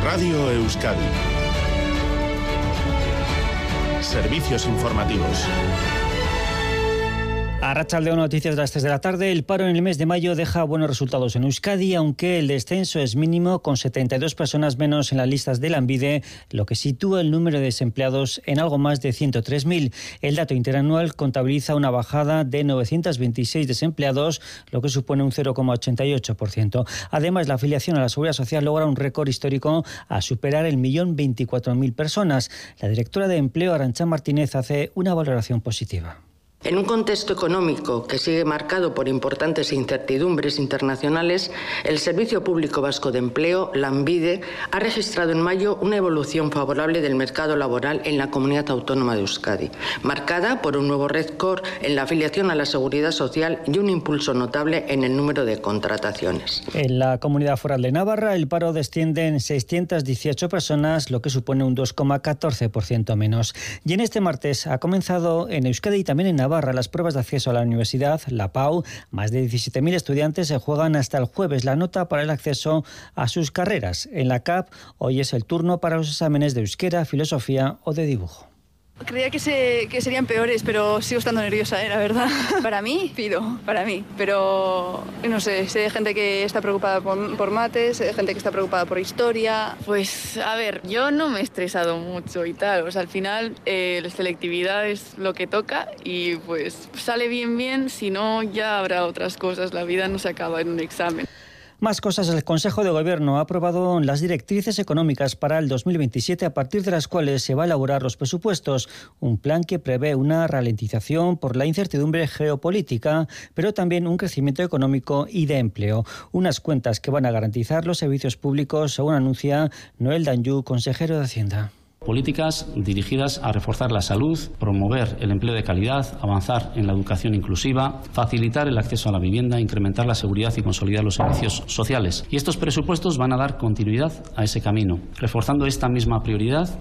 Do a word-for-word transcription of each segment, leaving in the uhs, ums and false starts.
Radio Euskadi. Servicios informativos. Arratsaldeon, noticias de las tres de la tarde. El paro en el mes de mayo deja buenos resultados en Euskadi, aunque el descenso es mínimo, con setenta y dos personas menos en las listas de Lanbide, lo que sitúa el número de desempleados en algo más de ciento tres mil. El dato interanual contabiliza una bajada de novecientos veintiséis desempleados, lo que supone un cero coma ochenta y ocho por ciento. Además, la afiliación a la Seguridad Social logra un récord histórico a superar el millón veinticuatro mil personas. La directora de Empleo, Arantxa Martínez, hace una valoración positiva. En un contexto económico que sigue marcado por importantes incertidumbres internacionales, el Servicio Público Vasco de Empleo, Lanbide, ha registrado en mayo una evolución favorable del mercado laboral en la Comunidad Autónoma de Euskadi, marcada por un nuevo récord en la afiliación a la Seguridad Social y un impulso notable en el número de contrataciones. En la Comunidad Foral de Navarra, el paro desciende en seiscientas dieciocho personas, lo que supone un dos coma catorce por ciento menos. Y en este martes ha comenzado en Euskadi y también en Navarra Navarra las pruebas de acceso a la universidad, la P A U. Más de diecisiete mil estudiantes se juegan hasta el jueves la nota para el acceso a sus carreras. En la C A P, hoy es el turno para los exámenes de euskera, filosofía o de dibujo. Creía que, se, que serían peores, pero sigo estando nerviosa, ¿eh? La verdad. Para mí, pido, para mí. Pero, no sé, sé de gente que está preocupada por, por mates, sé de gente que está preocupada por historia. Pues, a ver, yo no me he estresado mucho y tal. O sea, al final, eh, la selectividad es lo que toca y, pues, sale bien, bien. Si no, ya habrá otras cosas. La vida no se acaba en un examen. Más cosas. El Consejo de Gobierno ha aprobado las directrices económicas para el dos mil veintisiete, a partir de las cuales se va a elaborar los presupuestos. Un plan que prevé una ralentización por la incertidumbre geopolítica, pero también un crecimiento económico y de empleo. Unas cuentas que van a garantizar los servicios públicos, según anuncia Noel Danyu, consejero de Hacienda. Políticas dirigidas a reforzar la salud, promover el empleo de calidad, avanzar en la educación inclusiva, facilitar el acceso a la vivienda, incrementar la seguridad y consolidar los servicios sociales. Y estos presupuestos van a dar continuidad a ese camino, reforzando esta misma prioridad.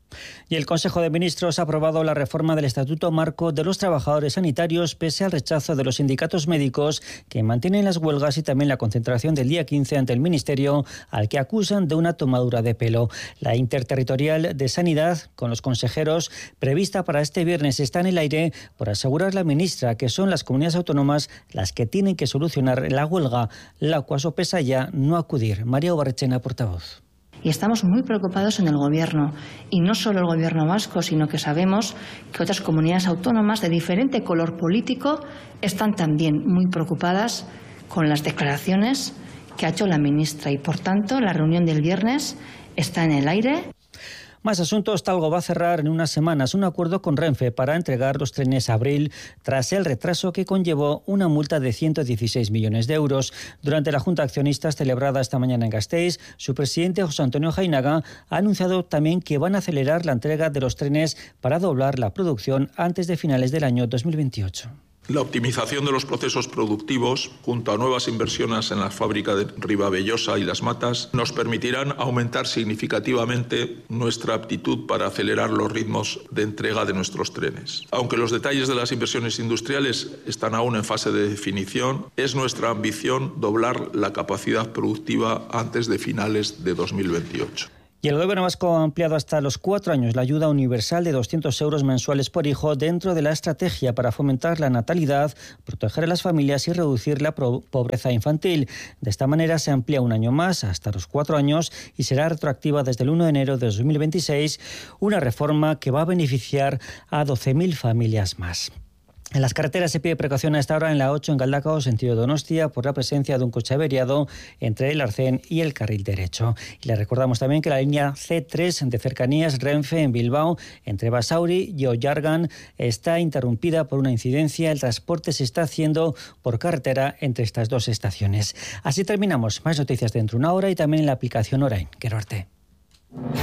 Y el Consejo de Ministros ha aprobado la reforma del Estatuto Marco de los Trabajadores Sanitarios, pese al rechazo de los sindicatos médicos, que mantienen las huelgas y también la concentración del día quince ante el Ministerio, al que acusan de una tomadura de pelo. La Interterritorial de Sanidad, con los consejeros, prevista para este viernes, está en el aire por asegurar la ministra que son las comunidades autónomas las que tienen que solucionar la huelga, la cual sopesa ya no acudir. María Obarrechena, portavoz. Y estamos muy preocupados en el Gobierno, y no solo el Gobierno vasco, sino que sabemos que otras comunidades autónomas de diferente color político están también muy preocupadas con las declaraciones que ha hecho la ministra, y por tanto la reunión del viernes está en el aire. Más asuntos. Talgo va a cerrar en unas semanas un acuerdo con Renfe para entregar los trenes a abril, tras el retraso que conllevó una multa de ciento dieciséis millones de euros. Durante la Junta de Accionistas celebrada esta mañana en Gasteiz, su presidente José Antonio Jainaga ha anunciado también que van a acelerar la entrega de los trenes para doblar la producción antes de finales del año dos mil veintiocho. La optimización de los procesos productivos, junto a nuevas inversiones en la fábrica de Ribavellosa y Las Matas, nos permitirán aumentar significativamente nuestra aptitud para acelerar los ritmos de entrega de nuestros trenes. Aunque los detalles de las inversiones industriales están aún en fase de definición, es nuestra ambición doblar la capacidad productiva antes de finales de dos mil veintiocho. Y el Gobierno vasco ha ampliado hasta los cuatro años la ayuda universal de doscientos euros mensuales por hijo dentro de la estrategia para fomentar la natalidad, proteger a las familias y reducir la pobreza infantil. De esta manera se amplía un año más, hasta los cuatro años, y será retroactiva desde el uno de enero de dos mil veintiséis, una reforma que va a beneficiar a doce mil familias más. En las carreteras se pide precaución a esta hora en la ocho en Galdakao, sentido Donostia, por la presencia de un coche averiado entre el arcén y el carril derecho. Y le recordamos también que la línea ce tres de cercanías Renfe en Bilbao, entre Basauri y Ollargan, está interrumpida por una incidencia. El transporte se está haciendo por carretera entre estas dos estaciones. Así terminamos. Más noticias dentro de una hora y también en la aplicación Orain. Quero arte.